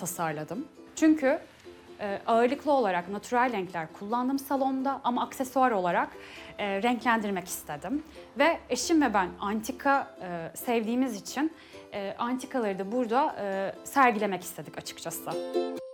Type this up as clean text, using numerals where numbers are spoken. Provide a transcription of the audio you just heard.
tasarladım. Çünkü ağırlıklı olarak natürel renkler kullandım salonda ama aksesuar olarak renklendirmek istedim. Ve eşim ve ben antika sevdiğimiz için antikaları da burada sergilemek istedik açıkçası.